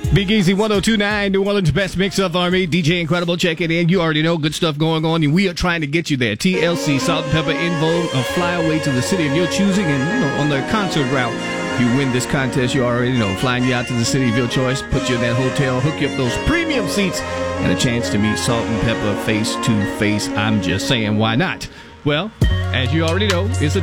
Big Easy 1029, New Orleans' best mix of R&B. DJ Incredible checking in. You already know good stuff going on, and we are trying to get you there. TLC, Salt and Pepper, In Vogue, a flyaway to the city of your choosing, and on the concert route. If you win this contest, you already know, flying you out to the city of your choice, put you in that hotel, hook you up those premium seats, and a chance to meet Salt and Pepper face to face. I'm just saying, why not? Well, as you already know, it's a